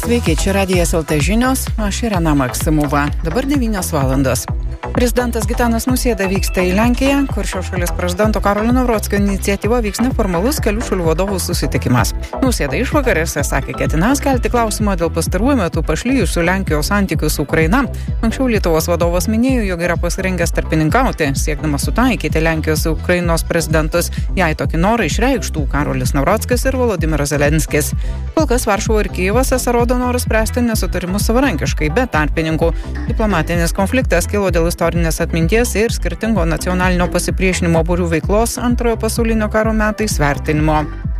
Sveiki, čia Radijas LT žinios, aš Irena Maksimova. Dabar 9 valandos. Prezidentas Gitanas Nausėda vyksta į Lenkiją, kur šios šalies prezidento Karolio Nawrockio iniciatyva vyks neformalus kelių šalių vadovų susitikimas. Nausėda išvakarėse sakė, ketinąs kelti klausimą dėl pastaruoju metu pašlijusių Lenkijos santykių su Ukraina. Anksčiau Lietuvos vadovas minėjo, jog yra pasirengęs tarpininkauti, siekdamas sutaikyti Lenkijos ir Ukrainos prezidentus, jei tokį norą išreikštų Karolis Nawrockas ir Volodymyras Zelenskis. Kol kas Varšuva ir Kijevas rodo norą spręsti nesutarimus savarankiškai, be tarpininkų. Diplomatinis konfliktas kilo dėl istorinės atminties ir skirtingo nacionalinio pasipriešinimo būrių veiklos Antrojo pasaulinio karo metais vertinimo.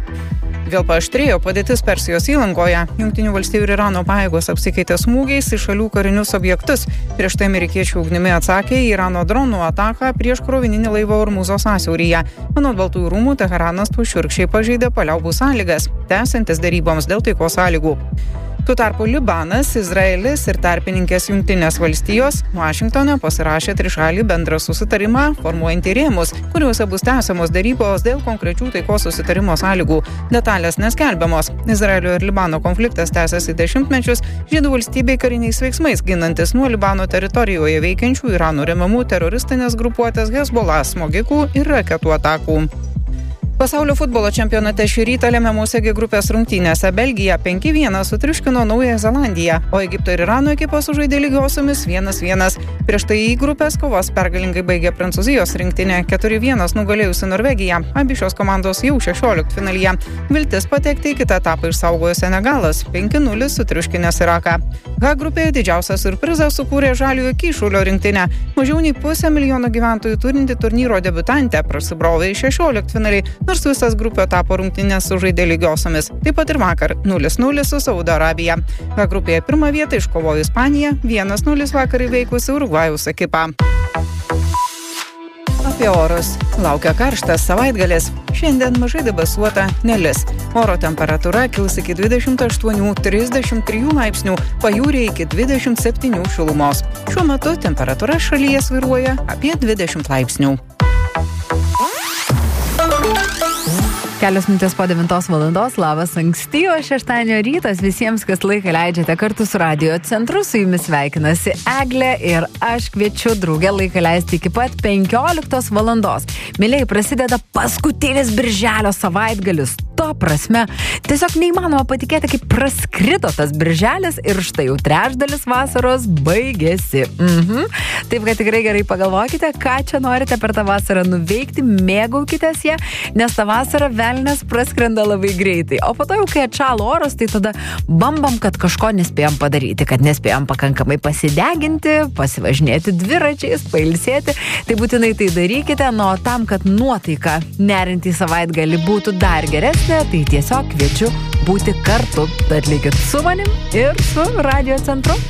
Vėl paaštrėjo padėtis Persijos įlankoje. Jungtinių valstybių ir Irano pajėgos apsikeitė smūgiais į šalių karinius objektus. Prieš tai amerikiečių ugnimi atsakė į Irano dronų ataką prieš krovininį laivą Ormuzo sąsiauryje. Anot Baltųjų rūmų, Teheranas šiurkščiai pažeidė paliaubų sąlygas, tęsiantis deryboms dėl taikos sąlygų. Tuo tarpu Libanas, Izraelis ir tarpininkės Jungtinės valstijos Vašingtone pasirašė trišalį bendrą susitarimą, formuojantį rėmus, kuriuose bus tęsiamos derybos dėl konkrečių taikos susitarimo sąlygų. Detalės neskelbiamos. Izraelio ir Libano konfliktas tęsiasi dešimtmečius, žydų valstybei kariniais veiksmais ginantis nuo Libano teritorijoje veikiančių Irano remiamų teroristinės grupuotės Hezbollah smogikų ir raketų atakų. Pasaulio futbolo čempionate šį rytą lemiamose G grupės rungtynėse Belgija 5-1 sutriuškino Naująją Zelandiją, o Egipto ir Irano ekipos sužaidė lygiosiomis 1-1. Prieš tai į grupės kovas pergalingai baigė Prancūzijos rinktinė 4-1 nugalėjusi Norvegiją. Abi šios komandos jau 16-finalyje. Viltis patekti į kitą etapą išsaugojo Senegalas 5-0 sutriuškinęs Iraką. H grupėje didžiausią siurprizą sukūrė Žaliojo Kyšulio rinktinė. Mažiau nei 500 000 gyventojų turinti turnyro debiutantė prasibrovė į 16-finalį. Nors visas grupio etapo rungtynės sužaidė lygiosiomis. Taip pat ir vakar 0-0 su Saudo Arabija. H grupėje pirmą vietą iškovojo Ispanija, 1-0 vakar įveikusi Urugvajaus ekipą. Apie orus. Laukia karštas savaitgalis. Šiandien mažai debesuota, nelis. Oro temperatūra kils iki 28-33 laipsnių, pajūryje iki 27 šilumos. Šiuo metu temperatūra šalyje svyruoja apie 20 laipsnių. Kelios minutės po 9 valandos, labas ankstyvo šeštadienio rytas visiems, kas laiką leidžiate kartu su Radio Centru. Su jumis sveikinasi Eglė ir aš kviečiu draugę laiką leisti iki pat 15 valandos. Mėlyjei, prasideda paskutinis birželio savaitgalis. To prasme, tiesiog neįmanoma patikėti, kaip praskrito tas birželis ir štai jau trečdalis vasaros baigėsi. Taip, kad tikrai gerai pagalvokite, ką čia norite per tą vasarą nuveikti, mėgaukitės ją, nes tą vasarą velnias praskrenda labai greitai. O po to jau, kai atšalo oras, tai tada bambam, kad kažko nespėjom padaryti, kad nespėjom pakankamai pasideginti, pasivažinėti dviračiais, pailsėti. Tai būtinai tai darykite, nuo tam, kad nuotaika nerinti savaitgalį būtų dar geresnė, tai tiesiog kviečiu būti kartu. Tad likit su manim ir su Radio Centru.